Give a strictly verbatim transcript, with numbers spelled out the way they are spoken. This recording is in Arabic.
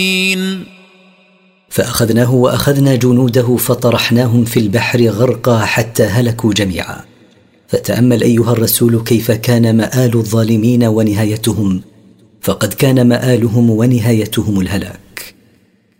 فأخذناه وأخذنا جنوده فطرحناهم في البحر غرقا حتى هلكوا جميعا. فتأمل أيها الرسول كيف كان مآل الظالمين ونهايتهم، فقد كان مآلهم ونهايتهم الهلاك.